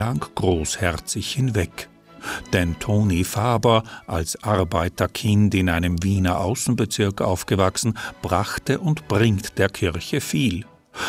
großherzig hinweg. Denn Toni Faber, als Arbeiterkind in einem Wiener Außenbezirk aufgewachsen, brachte und bringt der Kirche viel.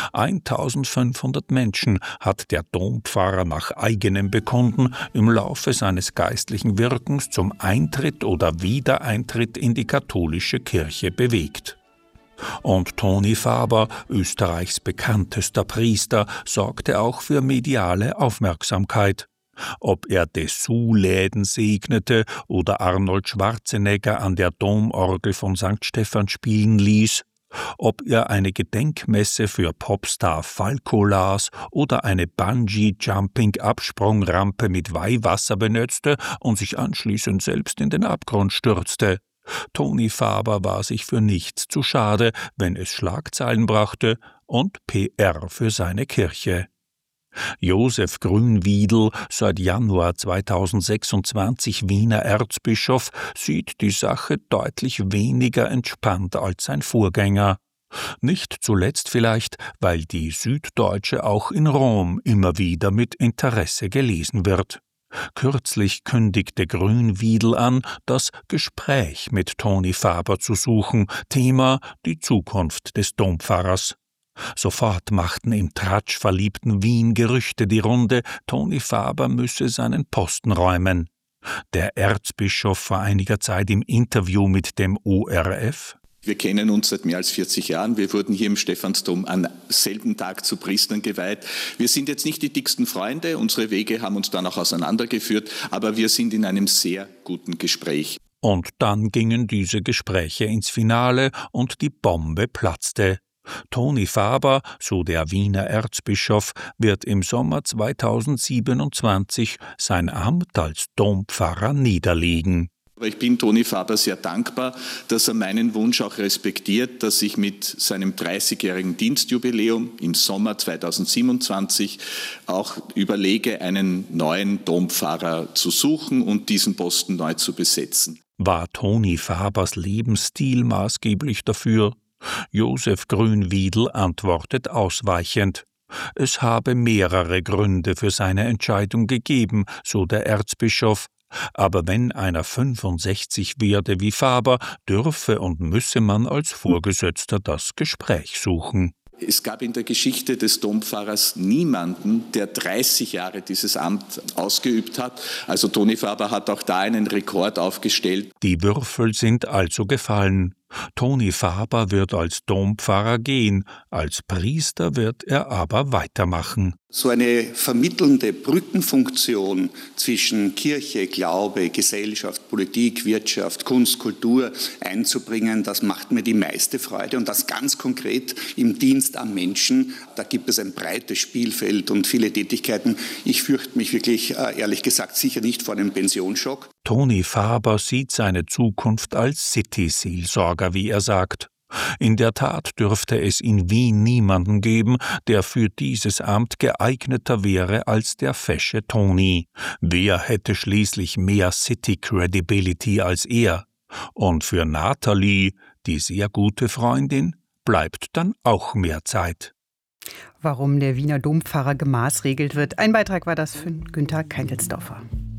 1500 Menschen hat der Dompfarrer nach eigenem Bekunden im Laufe seines geistlichen Wirkens zum Eintritt oder Wiedereintritt in die katholische Kirche bewegt. Und Toni Faber, Österreichs bekanntester Priester, sorgte auch für mediale Aufmerksamkeit. Ob er Dessous-Läden segnete oder Arnold Schwarzenegger an der Domorgel von St. Stephan spielen ließ, ob er eine Gedenkmesse für Popstar Falco las oder eine Bungee-Jumping-Absprungrampe mit Weihwasser benützte und sich anschließend selbst in den Abgrund stürzte. Toni Faber war sich für nichts zu schade, wenn es Schlagzeilen brachte und PR für seine Kirche. Josef Grünwiedl, seit Januar 2026 Wiener Erzbischof, sieht die Sache deutlich weniger entspannt als sein Vorgänger. Nicht zuletzt vielleicht, weil die Süddeutsche auch in Rom immer wieder mit Interesse gelesen wird. Kürzlich kündigte Grünwiedl an, das Gespräch mit Toni Faber zu suchen, Thema die Zukunft des Dompfarrers. Sofort machten im tratschverliebten Wien Gerüchte die Runde, Toni Faber müsse seinen Posten räumen. Der Erzbischof vor einiger Zeit im Interview mit dem ORF: Wir kennen uns seit mehr als 40 Jahren. Wir wurden hier im Stephansdom am selben Tag zu Priestern geweiht. Wir sind jetzt nicht die dicksten Freunde, unsere Wege haben uns dann auch auseinandergeführt, aber wir sind in einem sehr guten Gespräch. Und dann gingen diese Gespräche ins Finale und die Bombe platzte. Toni Faber, so der Wiener Erzbischof, wird im Sommer 2027 sein Amt als Dompfarrer niederlegen. Ich bin Toni Faber sehr dankbar, dass er meinen Wunsch auch respektiert, dass ich mit seinem 30-jährigen Dienstjubiläum im Sommer 2027 auch überlege, einen neuen Dompfarrer zu suchen und diesen Posten neu zu besetzen. War Toni Fabers Lebensstil maßgeblich dafür? Josef Grünwiedl antwortet ausweichend. Es habe mehrere Gründe für seine Entscheidung gegeben, so der Erzbischof. Aber wenn einer 65 werde wie Faber, dürfe und müsse man als Vorgesetzter das Gespräch suchen. Es gab in der Geschichte des Dompfarrers niemanden, der 30 Jahre dieses Amt ausgeübt hat. Also Toni Faber hat auch da einen Rekord aufgestellt. Die Würfel sind also gefallen. Toni Faber wird als Dompfarrer gehen, als Priester wird er aber weitermachen. So eine vermittelnde Brückenfunktion zwischen Kirche, Glaube, Gesellschaft, Politik, Wirtschaft, Kunst, Kultur einzubringen, das macht mir die meiste Freude. Und das ganz konkret im Dienst am Menschen. Da gibt es ein breites Spielfeld und viele Tätigkeiten. Ich fürchte mich wirklich, ehrlich gesagt, sicher nicht vor einem Pensionsschock. Toni Faber sieht seine Zukunft als City-Seelsorger, wie er sagt. In der Tat dürfte es in Wien niemanden geben, der für dieses Amt geeigneter wäre als der fesche Toni. Wer hätte schließlich mehr City-Credibility als er? Und für Nathalie, die sehr gute Freundin, bleibt dann auch mehr Zeit. Warum der Wiener Dompfarrer gemaßregelt wird. Ein Beitrag war das von Günther Keintelsdorfer.